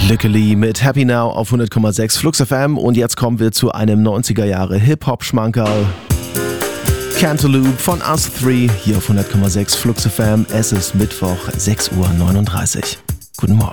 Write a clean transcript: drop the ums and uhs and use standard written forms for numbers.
Lückeli mit Happy Now auf 100,6 Flux FM und jetzt kommen wir zu einem 90er Jahre Hip-Hop-Schmankerl. Cantaloupe von Us 3 hier auf 100,6 Flux FM. Es ist Mittwoch, 6:39 Uhr. Guten Morgen.